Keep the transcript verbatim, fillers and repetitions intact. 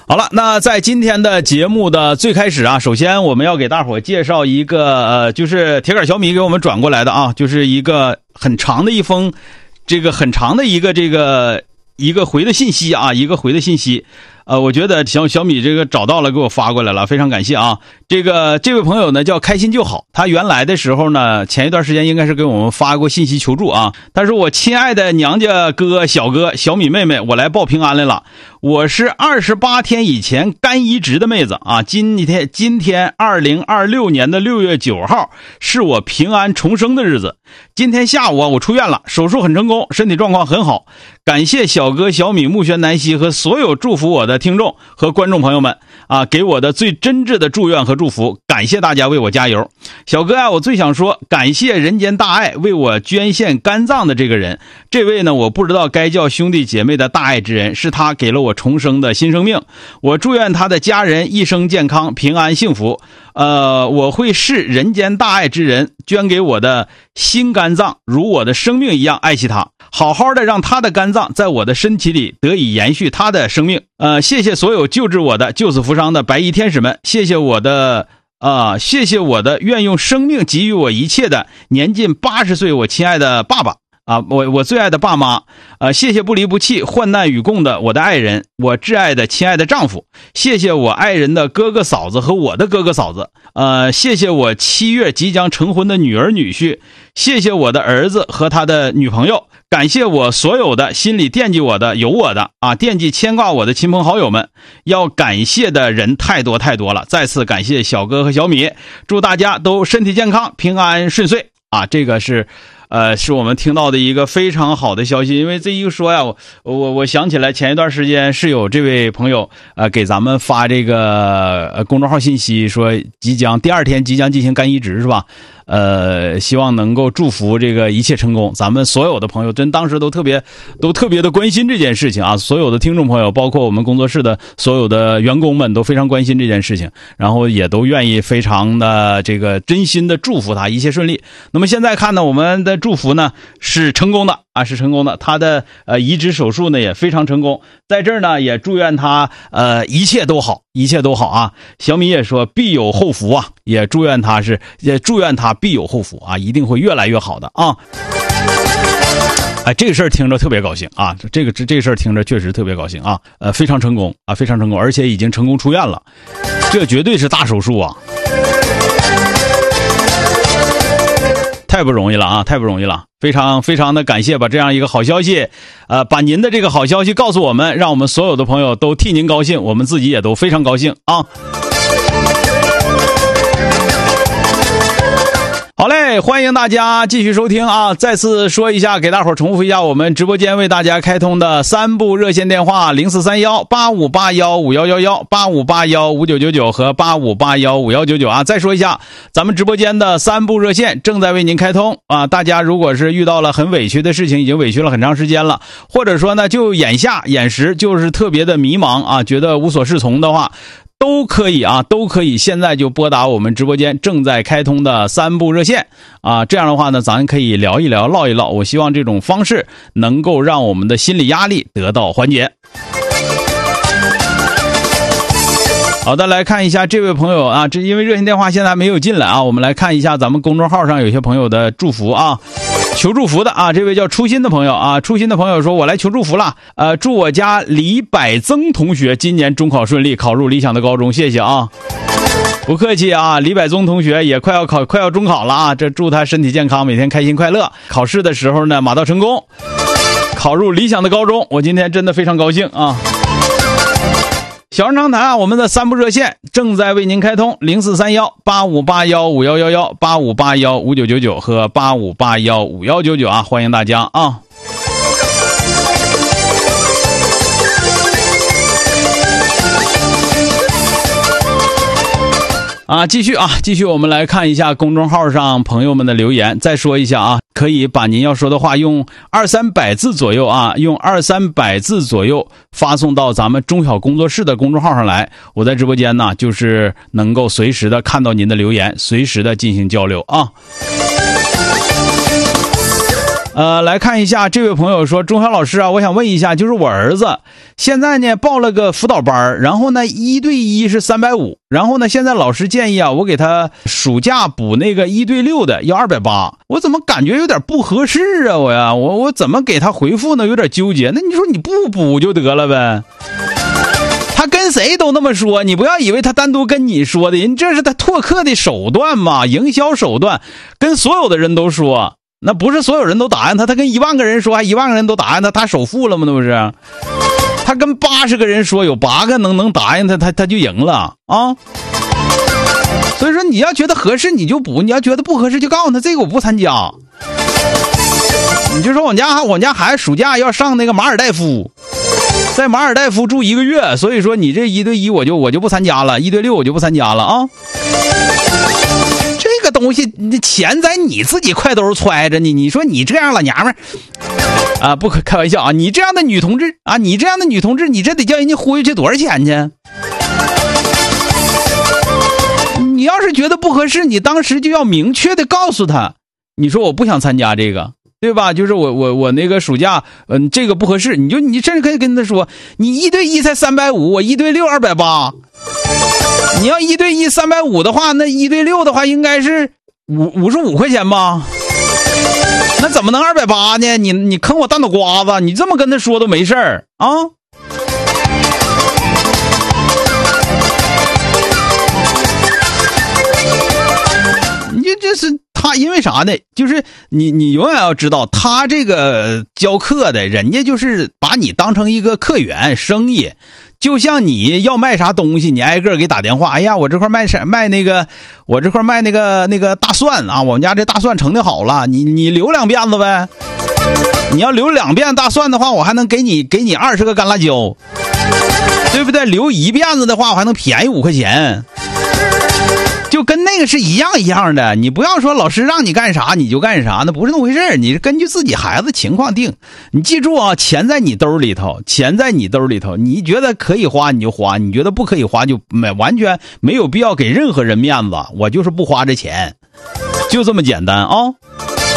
好了，那在今天的节目的最开始啊，首先我们要给大伙介绍一个呃，就是铁杆小米给我们转过来的啊，就是一个很长的一封，这个很长的一个这个一个回的信息啊，一个回的信息。呃，我觉得小小米这个找到了，给我发过来了，非常感谢啊。这个这位朋友呢叫开心就好，他原来的时候呢，前一段时间应该是给我们发过信息求助啊。他说：“我亲爱的娘家哥、小哥、小米妹妹，我来报平安来了。我是二十八天以前肝移植的妹子啊，今天今天二零二六年的六月九号是我平安重生的日子。今天下午啊，我出院了，手术很成功，身体状况很好。感谢小哥、小米、木轩、南希和所有祝福我的听众和观众朋友们啊，给我的最真挚的祝愿和祝福，感谢大家为我加油。小哥啊，我最想说，感谢人间大爱为我捐献肝脏的这个人，这位呢，我不知道该叫兄弟姐妹的大爱之人，是他给了我重生的新生命。我祝愿他的家人一生健康、平安、幸福。呃，我会视人间大爱之人捐给我的新肝脏，如我的生命一样爱惜他，好好的让他的肝脏在我的身体里得以延续他的生命。呃，谢谢所有救治我的救死扶伤的白衣天使们，谢谢我的啊、呃，谢谢我的愿用生命给予我一切的年近八十岁我亲爱的爸爸啊，我我最爱的爸妈，呃，谢谢不离不弃、患难与共的我的爱人，我挚爱的亲爱的丈夫，谢谢我爱人的哥哥嫂子和我的哥哥嫂子，呃，谢谢我七月即将成婚的女儿女婿，谢谢我的儿子和他的女朋友，感谢我所有的心里惦记我的、有我的啊，惦记牵挂我的亲朋好友们，要感谢的人太多太多了，再次感谢小哥和小米，祝大家都身体健康、平安顺遂啊！这个是。呃，是我们听到的一个非常好的消息，因为这一说呀，我我我想起来前一段时间是有这位朋友呃给咱们发这个呃公众号信息，说即将第二天即将进行肝移植是吧？呃，希望能够祝福这个一切成功。咱们所有的朋友真当时都特别都特别的关心这件事情啊，所有的听众朋友，包括我们工作室的所有的员工们都非常关心这件事情，然后也都愿意非常的这个真心的祝福他一切顺利。那么现在看呢，我们的祝福呢是成功的啊，是成功的。他的呃移植手术呢也非常成功，在这儿呢也祝愿他呃一切都好，一切都好啊。小米也说必有后福啊，也祝愿他是也祝愿他必有后福啊，一定会越来越好的啊。哎，这个事儿听着特别高兴啊，这个这这个事儿听着确实特别高兴啊，呃非常成功啊，非常成功，而且已经成功出院了，这绝对是大手术啊。太不容易了啊，太不容易了，非常非常的感谢把这样一个好消息呃，把您的这个好消息告诉我们，让我们所有的朋友都替您高兴，我们自己也都非常高兴啊。好嘞，欢迎大家继续收听啊！再次说一下，给大伙儿重复一下，我们直播间为大家开通的三部热线电话：零四三幺八五八幺五幺幺幺、八五八幺五九九九和八五八幺五幺九九啊！再说一下，咱们直播间的三部热线正在为您开通啊！大家如果是遇到了很委屈的事情，已经委屈了很长时间了，或者说呢，就眼下眼时就是特别的迷茫啊，觉得无所适从的话。都可以啊，都可以，现在就拨打我们直播间正在开通的三部热线啊，这样的话呢，咱可以聊一聊、唠一唠。我希望这种方式能够让我们的心理压力得到缓解。好的，来看一下这位朋友啊，这因为热线电话现在没有进来啊，我们来看一下咱们公众号上有些朋友的祝福啊。求祝福的啊，这位叫初心的朋友啊，初心的朋友说，我来求祝福了，呃，祝我家李百增同学今年中考顺利，考入理想的高中，谢谢啊，不客气啊，李百增同学也快要考，快要中考了啊，这祝他身体健康，每天开心快乐，考试的时候呢马到成功，考入理想的高中，我今天真的非常高兴啊。小人长谈啊，我们的三部热线正在为您开通，零四三幺八五八幺五幺幺幺、八五八幺五九九九和八五八幺五幺九九啊，欢迎大家啊。啊，继续啊，继续，我们来看一下公众号上朋友们的留言。再说一下啊，可以把您要说的话用二三百字左右啊，用二三百字左右发送到咱们中小工作室的公众号上来。我在直播间呢，就是能够随时的看到您的留言，随时的进行交流啊。 呃，来看一下这位朋友说，钟晓老师啊，我想问一下，就是我儿子现在呢报了个辅导班，然后呢一对一是三百五，然后呢现在老师建议啊，我给他暑假补那个一对六的要二百八，我怎么感觉有点不合适啊？我呀，我我怎么给他回复呢？有点纠结。那你说你不补就得了呗？他跟谁都那么说，你不要以为他单独跟你说的，人这是他拓客的手段嘛，营销手段，跟所有的人都说。那不是所有人都答应他，他跟一万个人说，还一万个人都答应他，他首富了吗？那不是？他跟八十个人说，有八个能能答应他，他他就赢了啊！所以说，你要觉得合适你就补，你要觉得不合适就告诉他这个我不参加。你就说我家我家孩子暑假要上那个马尔代夫，在马尔代夫住一个月，所以说你这一对一我就我就不参加了，一对六我就不参加了啊！这个东西，你钱在你自己快兜揣着呢。你说你这样老娘们儿啊，不可开玩笑啊！你这样的女同志啊，你这样的女同志，你这得叫人家忽悠去多少钱去？你要是觉得不合适，你当时就要明确的告诉他，你说我不想参加这个，对吧？就是我我我那个暑假，嗯，这个不合适，你就你甚至可以跟他说，你一对一才三百五，我一对六二百八。你要一对一三百五的话，那一对六的话应该是五五十五块钱吧？那怎么能二百八呢？你你坑我大脑瓜子！你这么跟他说都没事儿啊？你就这是他，因为啥呢？就是你你永远要知道，他这个教课的人家就是把你当成一个客源生意。就像你要卖啥东西，你挨个给打电话。哎呀，我这块卖啥卖那个，我这块卖那个那个大蒜啊，我们家这大蒜成的好了，你你留两辫子呗。你要留两辫大蒜的话，我还能给你给你二十个干辣椒，对不对？留一辫子的话，我还能便宜五块钱。就跟那个是一样一样的，你不要说老师让你干啥你就干啥，那不是那么回事，你是根据自己孩子情况定。你记住啊，钱在你兜里头，钱在你兜里头，你觉得可以花你就花，你觉得不可以花就没完全没有必要给任何人面子，我就是不花这钱，就这么简单啊。